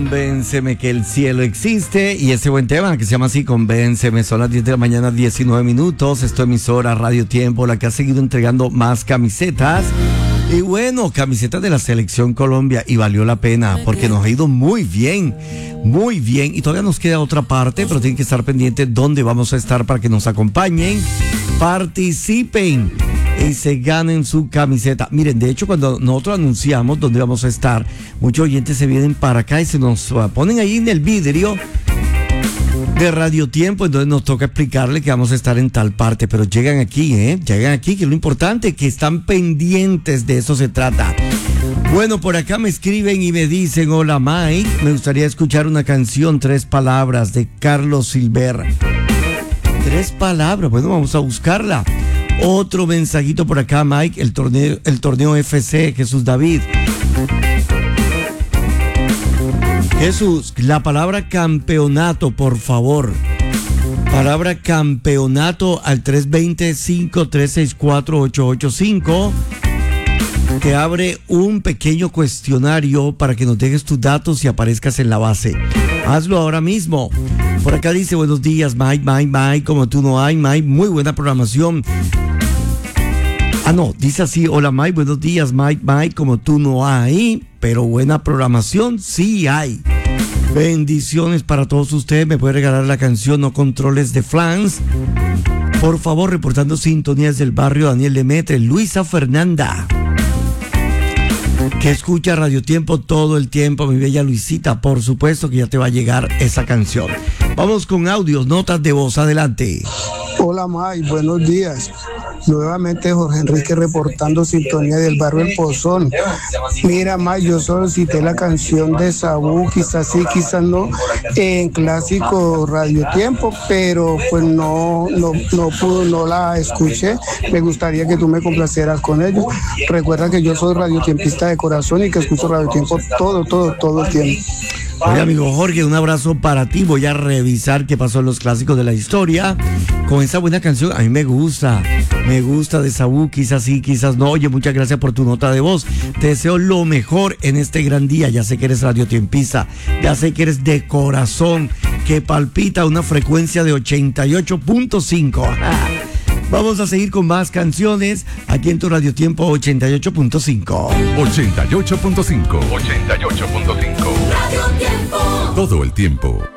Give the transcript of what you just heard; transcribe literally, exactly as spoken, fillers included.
Convénceme que el cielo existe, y ese buen tema que se llama así, Convénceme. Son las diez de la mañana, diecinueve minutos. Es tu emisora Radio Tiempo, la que ha seguido entregando más camisetas. Y bueno, camisetas de la Selección Colombia, y valió la pena porque nos ha ido muy bien, muy bien. Y todavía nos queda otra parte, pero tienen que estar pendientes dónde vamos a estar para que nos acompañen, participen y se ganen su camiseta. Miren, de hecho, cuando nosotros anunciamos dónde vamos a estar, muchos oyentes se vienen para acá y se nos ponen ahí en el vidrio de Radio Tiempo, entonces nos toca explicarle que vamos a estar en tal parte, pero llegan aquí, ¿eh? Llegan aquí, que es lo importante, que están pendientes, de eso se trata. Bueno, por acá me escriben y me dicen: hola Mike, me gustaría escuchar una canción, Tres Palabras, de Carlos Silver. Tres palabras, bueno, vamos a buscarla. Otro mensajito por acá, Mike, el torneo, el torneo F C, Jesús David. Jesús, la palabra campeonato, por favor. Palabra campeonato al tres dos cero, cinco tres seis cuatro, ocho ocho cinco. Te abre un pequeño cuestionario para que nos dejes tus datos y aparezcas en la base. Hazlo ahora mismo. Por acá dice: buenos días, Mike, Mike, Mike, como tú no hay, Mike, muy buena programación. Ah, no, dice así: hola Mike, buenos días, Mike, Mike, como tú no hay, pero buena programación sí hay. Bendiciones para todos ustedes. Me puede regalar la canción No Controles de Flans. Por favor, reportando sintonías del barrio Daniel Demetre, Luisa Fernanda, que escucha Radio Tiempo todo el tiempo. Mi bella Luisita, por supuesto que ya te va a llegar esa canción. Vamos con audios, notas de voz, adelante. Hola Mike, buenos días. Nuevamente Jorge Enrique reportando sintonía del barrio El Pozón. Mira Mike, yo solo cité la canción de Sabú, quizás sí, quizás no, en clásico Radio Tiempo, pero pues no, no, no pude, no la escuché. Me gustaría que tú me complacieras con ello. Recuerda que yo soy radiotiempista de corazón y que escucho Radio Tiempo todo, todo, todo el tiempo. Oye, amigo Jorge, un abrazo para ti. Voy a revisar qué pasó en los clásicos de la historia con esa buena canción. A mí me gusta, me gusta de Saúl, quizás sí, quizás no. Oye, muchas gracias por tu nota de voz. Te deseo lo mejor en este gran día. Ya sé que eres radiotiempista, ya sé que eres de corazón, que palpita una frecuencia de ochenta y ocho punto cinco. Vamos a seguir con más canciones aquí en tu Radio Tiempo ochenta y ocho punto cinco. ochenta y ocho punto cinco. ochenta y ocho punto cinco. Radio Tiempo. Todo el tiempo.